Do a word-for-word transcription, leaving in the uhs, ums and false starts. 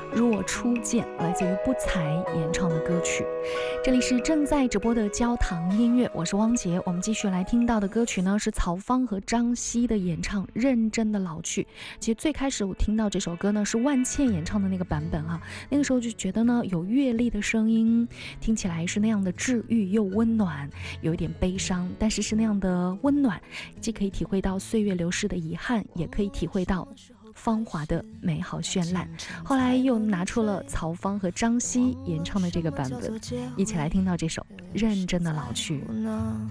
若初见，来自于不才演唱的歌曲。这里是正在直播的焦糖音乐，我是汪杰。我们继续来听到的歌曲呢，是曹芳和张希的演唱《认真的老去》。其实最开始我听到这首歌呢，是万茜演唱的那个版本啊，那个时候就觉得呢，有乐丽的声音，听起来是那样的治愈又温暖，有一点悲伤，但是是那样的温暖，既可以体会到岁月流逝的遗憾，也可以体会到芳华的美好绚烂。后来又拿出了曹芳和张希演唱的这个版本，一起来听到这首《认真的老去》。